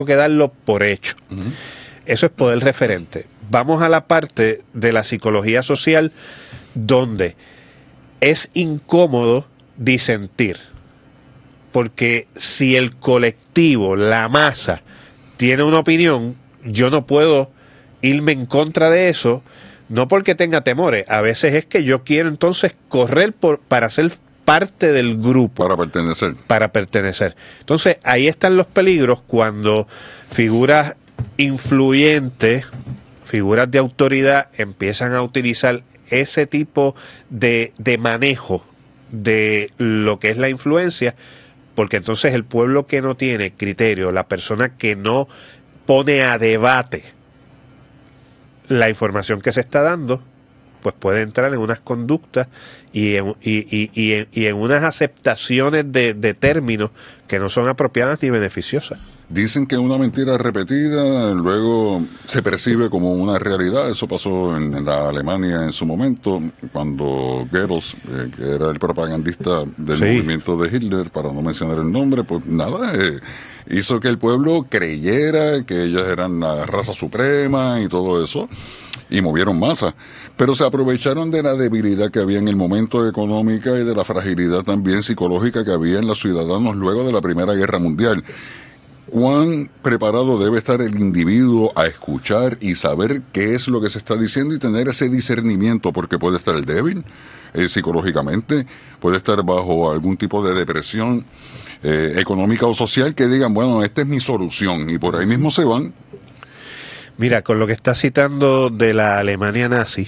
que darlo por hecho. Uh-huh. Eso es poder referente. Vamos a la parte de la psicología social donde es incómodo disentir. Porque si el colectivo, la masa, tiene una opinión, yo no puedo irme en contra de eso, no porque tenga temores. A veces es que yo quiero entonces correr para ser parte del grupo. Para pertenecer. Entonces, ahí están los peligros cuando figuras influyentes, figuras de autoridad, empiezan a utilizar ese tipo de manejo de lo que es la influencia, porque entonces el pueblo que no tiene criterio, la persona que no pone a debate la información que se está dando, pues puede entrar en unas conductas y en unas aceptaciones de términos que no son apropiadas ni beneficiosas. Dicen que una mentira repetida luego se percibe como una realidad. Eso pasó en la Alemania en su momento, cuando Goebbels, que era el propagandista del movimiento de Hitler, para no mencionar el nombre, pues nada, hizo que el pueblo creyera que ellos eran la raza suprema y todo eso, y movieron masa. Pero se aprovecharon de la debilidad que había en el momento económica y de la fragilidad también psicológica que había en los ciudadanos luego de la Primera Guerra Mundial. ¿Cuán preparado debe estar el individuo a escuchar y saber qué es lo que se está diciendo y tener ese discernimiento? Porque puede estar débil psicológicamente, puede estar bajo algún tipo de depresión económica o social, que digan, bueno, esta es mi solución, y por ahí mismo se van. Mira, con lo que está citando de la Alemania nazi,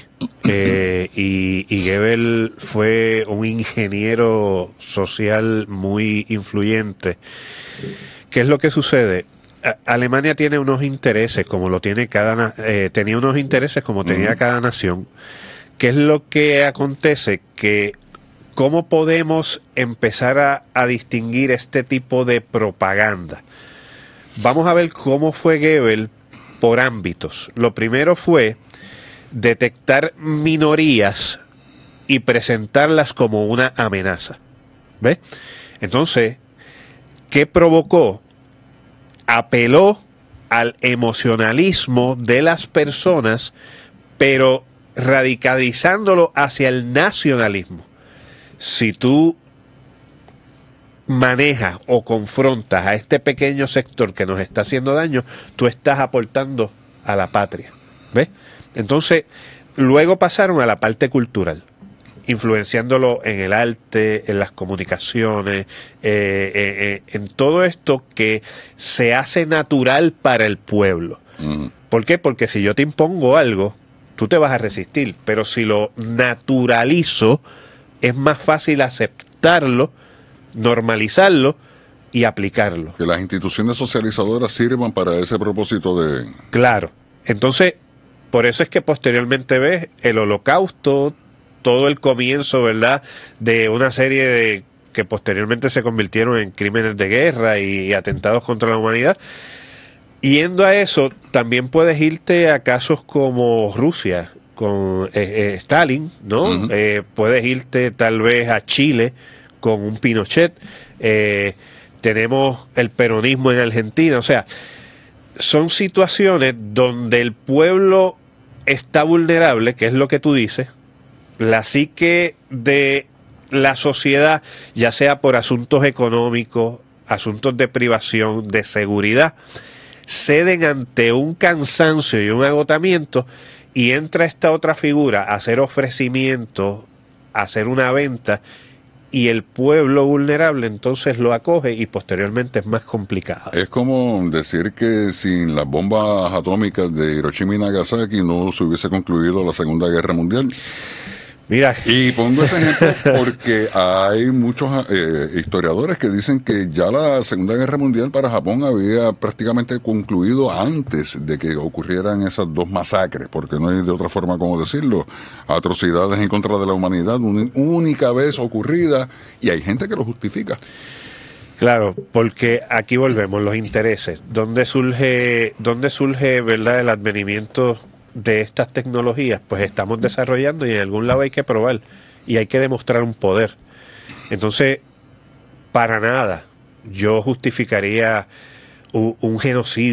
y Goebbels fue un ingeniero social muy influyente. ¿Qué es lo que sucede? Alemania tiene unos intereses, como lo tiene tenía unos intereses como tenía cada nación. ¿Qué es lo que acontece? Que ¿cómo podemos empezar a distinguir este tipo de propaganda? Vamos a ver cómo fue Goebbels por ámbitos. Lo primero fue detectar minorías y presentarlas como una amenaza. ¿Ves? Entonces, ¿qué provocó? Apeló al emocionalismo de las personas, pero radicalizándolo hacia el nacionalismo. Si tú manejas o confrontas a este pequeño sector que nos está haciendo daño, tú estás aportando a la patria. ¿Ves? Entonces, luego pasaron a la parte cultural, influenciándolo en el arte, en las comunicaciones, en todo esto que se hace natural para el pueblo. ¿Por qué? Porque si yo te impongo algo, tú te vas a resistir, pero si lo naturalizo, es más fácil aceptarlo, normalizarlo y aplicarlo. Que las instituciones socializadoras sirvan para ese propósito de... Claro. Entonces, por eso es que posteriormente ves el Holocausto, todo el comienzo, ¿verdad?, de una serie de que posteriormente se convirtieron en crímenes de guerra y atentados contra la humanidad. Yendo a eso, también puedes irte a casos como Rusia, con Stalin, ¿no? Uh-huh. Puedes irte tal vez a Chile con un Pinochet. Tenemos el peronismo en Argentina. O sea, son situaciones donde el pueblo está vulnerable, que es lo que tú dices. La psique de la sociedad, ya sea por asuntos económicos, asuntos de privación, de seguridad, ceden ante un cansancio y un agotamiento, y entra esta otra figura a hacer ofrecimientos, a hacer una venta, y el pueblo vulnerable entonces lo acoge y posteriormente es más complicado. Es como decir que sin las bombas atómicas de Hiroshima y Nagasaki no se hubiese concluido la Segunda Guerra Mundial. Mira. Y pongo ese ejemplo porque hay muchos historiadores que dicen que ya la Segunda Guerra Mundial para Japón había prácticamente concluido antes de que ocurrieran esas dos masacres, porque no hay de otra forma como decirlo, atrocidades en contra de la humanidad, una única vez ocurrida, y hay gente que lo justifica. Claro, porque aquí volvemos, los intereses. ¿Dónde surge, verdad, el advenimiento de estas tecnologías? Pues estamos desarrollando y en algún lado hay que probar y hay que demostrar un poder. Entonces, para nada yo justificaría un genocidio